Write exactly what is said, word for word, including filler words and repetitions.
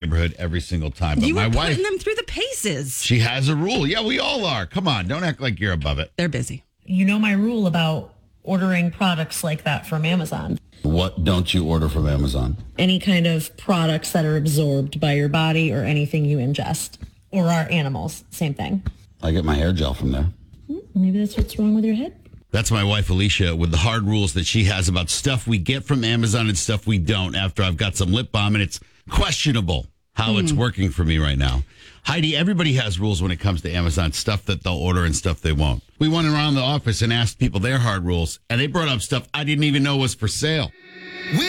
neighborhood every single time. But you my were wife, putting them through the paces. she has a rule. Yeah, we all are. Come on, don't act like you're above it. They're busy. You know my rule about ordering products like that from Amazon. What don't you order from Amazon? Any kind of products that are absorbed by your body or anything you ingest. Or our animals, same thing. I get my hair gel from there. Maybe that's what's wrong with your head. That's my wife, Alicia, with the hard rules that she has about stuff we get from Amazon and stuff we don't after I've got some lip balm, and it's questionable how mm. it's working for me right now. Heidi, everybody has rules when it comes to Amazon, stuff that they'll order and stuff they won't. We went around the office and asked people their hard rules, and they brought up stuff I didn't even know was for sale.